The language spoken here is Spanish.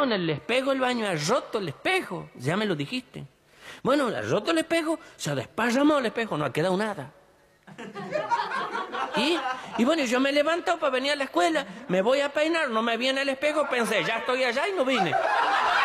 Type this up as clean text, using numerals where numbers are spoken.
en el espejo del baño, ha roto el espejo. Ya me lo dijiste. Bueno, ha roto el espejo, se ha desparramado el espejo, no ha quedado nada. Y bueno, yo me he levantado para venir a la escuela, me voy a peinar, no me viene el espejo, pensé, ya estoy allá y no vine.